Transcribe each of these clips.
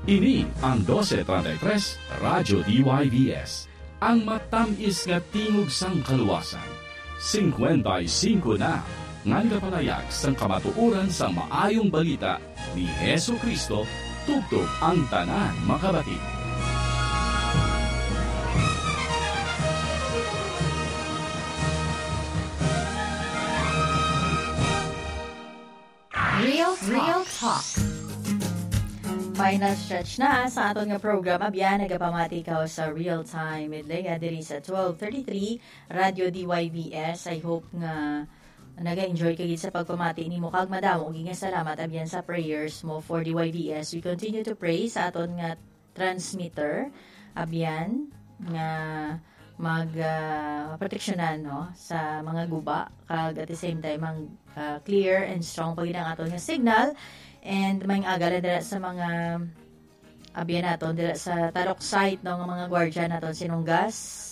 Ini ang 1233 Radyo DYVS, ang matamis nga tingog sang kaluwasan. 55 na, ngan kapalayag sang kamatuuran sa maayong balita ni Hesu Kristo, tugtog ang tanan makabati. Real Talk. Final stretch na sa aton nga program. Abyan, nagapamati ka sa Real Time Midlay diri sa 1233 Radio DYVS. I hope nga naga-enjoy kayo sa pagpamati ni mo. Kag madamo, nga salamat abyan sa prayers mo for DYVS. We continue to pray sa aton nga transmitter. Abyan, nga proteksyonan no sa mga guba kag at the same time ang clear and strong pagid ang aton nga signal and may agala dira sa mga abyan naton dira sa Tarok site no nga mga guardian naton sinong gas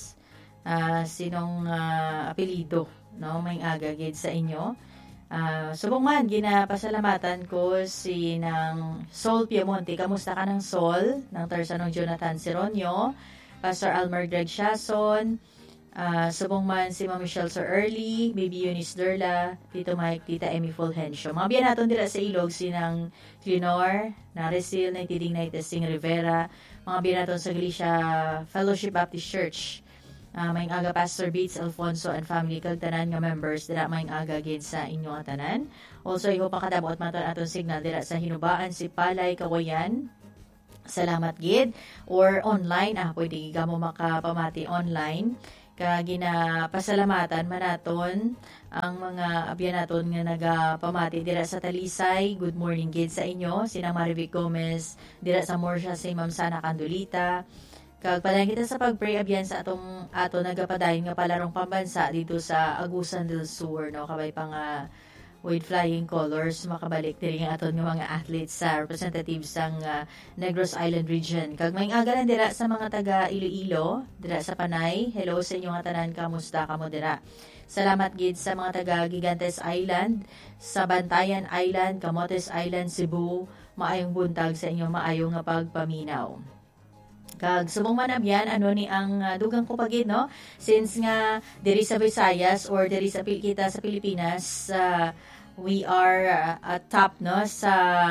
sinong apelyido no may agagid sa inyo. Subong man ginapasalamatan ko si ng Sol Piemonte. Kamusta ka ng Sol? Ng Tarsanong Jonathan Sironio, Pastor Almer Greg Shason, subong man si Ma'am Michelle Sir Early, Baby Eunice Derla, Tito Mike, Tita Emmy Fulgencio. Mga biyan natin dira sa Ilog, sinang Clinor, Naresil, Naitiding Naitesting Rivera, mga biyan natin sa Galicia Fellowship Baptist Church, may aga Pastor Bates, Alfonso, and family kag tanan nga members dira may aga gid sa inyo nga tanan. Also, I hope makadabot man aton signal dira sa Hinubaan, si Palay, Kawayan. Salamat gid or online pwede ka mo makapamati online kag ginapasalamatan manaton ang mga abyan naton nga nagapamati dira sa Talisay. Good morning gid sa inyo sinang Marivic Gomez dira sa Morsha, si Ma'am Sana Candolita. Kag padayon kita sa pagpray abyan sa ato nagapadayon nga palarong pambansa dito sa Agusan del Sur no kabay pa nga with flying colors makabalik diri nga aton nga mga athletes sa representatives sang Negros Island region. Kag may agalan dira sa mga taga Iloilo, dira sa Panay. Hello sa inyo nga tanan, kamusta kamo dira? Salamat gid sa mga taga Gigantes Island, sa Bantayan Island, Camotes Island, Cebu. Maayong buntag sa inyo, maayong nga pagpaminaw. Kag subong man abyan ni ang dugang ko pagid no since nga diri sa Visayas or diri sa kita sa Pilipinas we are at top no sa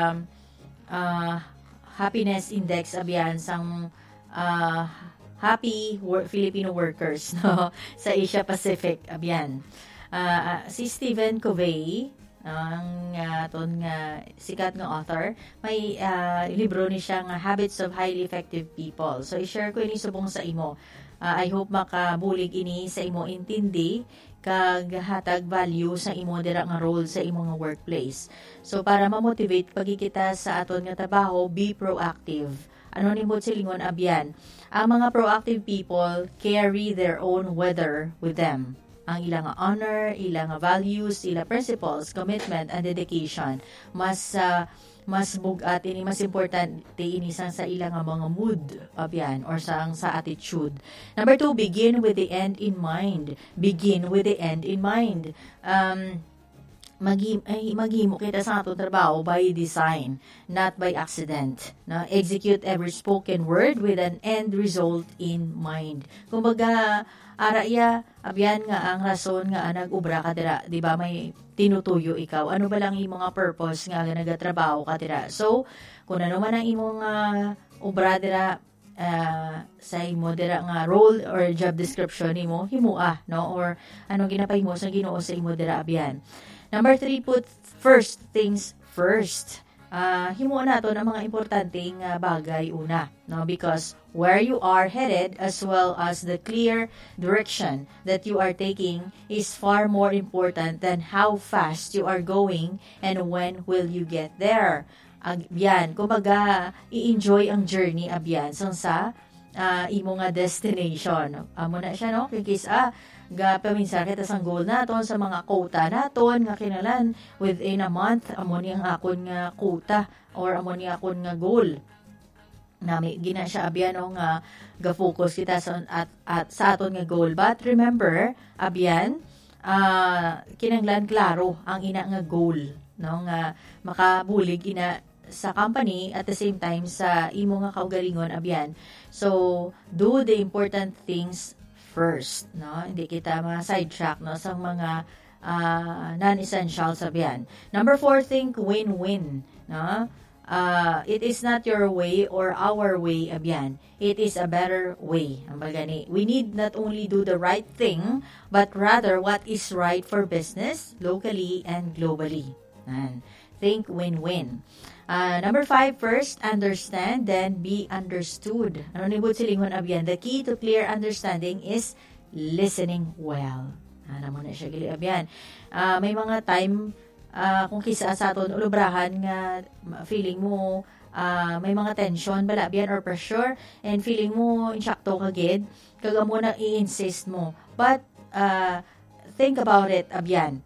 happiness index abyan sang happy Filipino workers no sa Asia Pacific abyan. Si Stephen Covey ang aton nga sikat nga author, may libro ni siya nga Habits of Highly Effective People. So i-share ko ini subong sa imo. I hope makabulig ini sa imo intindi kag hatag value sa imo dira nga role sa imo nga workplace. So para ma-motivate pagikita sa aton nga trabaho, be proactive. Ano ni mo silingon abyan? Ang mga proactive people carry their own weather with them. Ang ilang honor, ilang values, ilang principles, commitment, and dedication. Mas bugat ini, mas importante ini sa ilang mga mood abyan or sa attitude. Number 2, begin with the end in mind. Begin with the end in mind. Maghimo kita sa atong trabaho by design, not by accident. No? Execute every spoken word with an end result in mind. Kumbaga, araya, abyan nga ang rason nga nag-ubra ka dira, di ba may tinutuyo ikaw. Ano ba lang imong nga purpose nga nagatrabaho ka dira. So, kung ano man ang imong ubra dira, sa imo dira nga role or job description nimo himua no or anong ginapahimo sa Ginoo sa imo dira abyan. Number 3, put first things first. Himo nato ng mga importanteng bagay una, no? Because where you are headed as well as the clear direction that you are taking is far more important than how fast you are going and when will you get there. Abyan, kumbaga i-enjoy ang journey abyan sa imo nga destination. Amo na siya no, kikis paminsan kita sang goal naton sa mga quota naton nga kinalan within a month amo ni ang akon nga quota or amo ni akon nga goal na may gina siya abyan nga ga-focus kita sa sa aton nga goal. But remember abyan kinanglan klaro ang ina nga goal no nga makabulig ina sa company at the same time sa imo nga kaugalingon abyan. So do the important things first, no? Hindi kita ma-sidetrack, no, sa mga non-essential abyan. Number 4, think win-win, no? It is not your way or our way abyan. It is a better way. We need not only do the right thing, but rather what is right for business, locally and globally. Think win-win. Number 5, first, understand, then be understood. Ano ni silingon abyan? The key to clear understanding is listening well. Ano mo na siya gili abyan? May mga time, kung kisa sa aton ulubrahan nga feeling mo may mga tension bala abyan or pressure and feeling mo insakto kagid kaga mo na i-insist mo, but think about it abyan.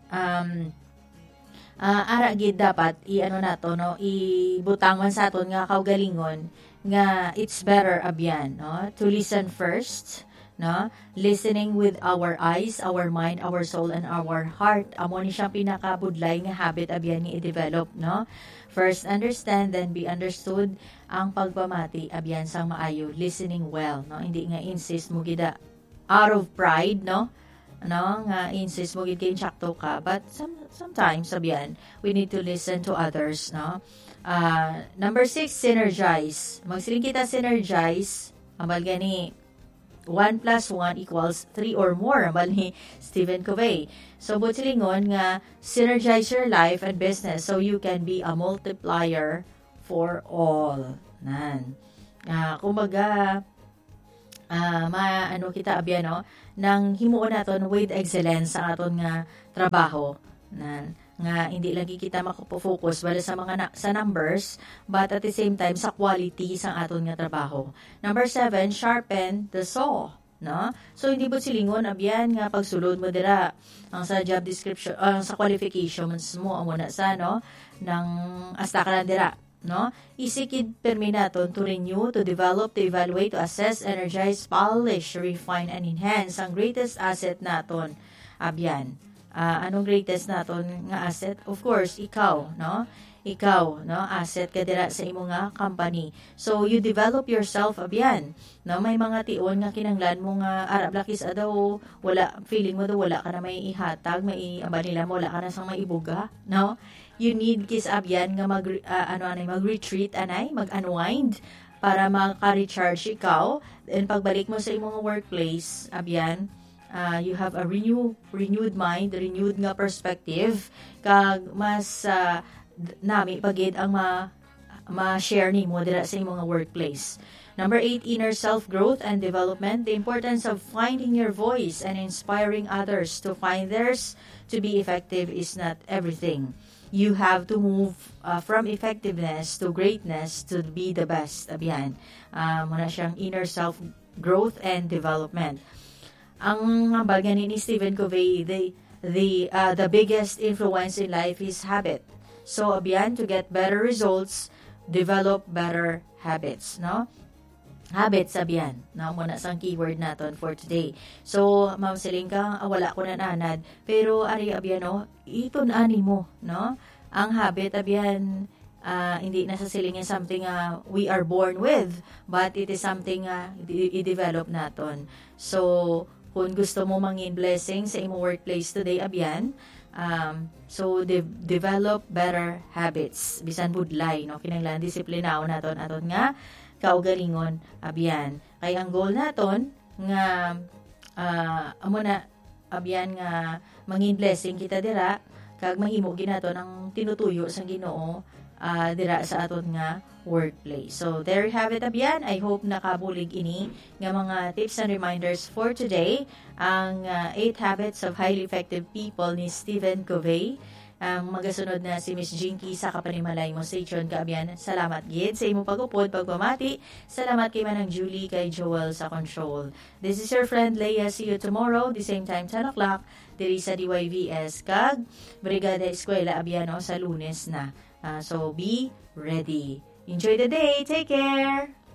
Ara gid dapat i-ano nato, no, ibutangan sa aton nga kaugalingon nga it's better abyan, no, to listen first, no, listening with our eyes, our mind, our soul, and our heart. Amo ni siyang pinakabudlay nga habit abyan ni i-develop, no. First, understand, then be understood. Ang pagpamati abyan sang maayo, listening well, no, hindi nga insist mo gida out of pride, no, nga insist mo gid kay insakto ka, but sometimes abyan we need to listen to others, no. Number 6, synergize. Magsiling kita synergize, ambal gani 1 + 1 = 3 or more, ambal ni Stephen Covey. So silingon nga synergize your life and business so you can be a multiplier for all. Kumbaga maano kita abyan, no, nang himuon naton with excellence sa aton nga trabaho, nga hindi lagi kita makapofocus wala sa mga sa numbers, but at the same time sa quality sa aton nga trabaho. Number 7, sharpen the saw, no. So hindi po silingon abyan nga pagsulod mo dira ang sa job description, sa qualifications mo amo na sa, no, nang asta ka lang dira, no. Isikid perminaton to renew, to develop, to evaluate, to assess, energize, polish, refine, and enhance ang greatest asset naton abyan. Anong greatest naton nga asset? Of course, ikaw, no? Ikaw, no? Asset ka dira sa imo nga company. So, you develop yourself abyan, no? May mga tion nga kinanglan mo nga arab lakis daw, wala, feeling mo daw wala ka na may ihatag, may aba nila mo, wala ka na sang maibuga, no? You need kis abyan nga mag-retreat, mag-unwind, para maka-recharge ikaw. And pagbalik mo sa imo nga workplace, abyan, you have a renewed mind, renewed nga perspective, kag mas nami pagid ang ma-share nimo dira sa imong workplace. Number 8, inner self-growth and development. The importance of finding your voice and inspiring others to find theirs. To be effective is not everything. You have to move from effectiveness to greatness to be the best. Abyan. Muna siyang inner self-growth and development. Ang bagay ni Stephen Covey, the biggest influence in life is habit. So abyan, to get better results, develop better habits, no? Habits abyan, no? Muna sang keyword naton for today. So Ma'am Selingka, wala ko na nanad, pero ari abyan, no, itun-ani mo, no? Ang habit abyan, hindi na sa silingin something we are born with, but it is something i-develop naton. So kung gusto mo mangin blessing sa imo workplace today abyan, so develop better habits, bisan budlay, no, kinahanglan disiplinaw naton aton nga kaugalingon abyan. Kay ang goal naton nga amo na abyan nga mangin blessing kita dira, kag mahimo ginaton ang tinutuyo sa Ginoo dira sa aton nga workplace. So there you have it abyan. I hope nakabulig ini nga mga tips and reminders for today. Ang 8 habits of highly effective people ni Stephen Covey. Ang magasunod na si Miss Jinky sa kapanimalay mo station kaabyan. Salamat gid sa imong pagupod, pagpamati. Salamat kay Manang Julie, kay Joel sa control. This is your friend Leia. See you tomorrow, the same time 10 o'clock diri sa DYVS kag Brigada Eskwela abyan sa Lunes na. So be ready. Enjoy the day. Take care.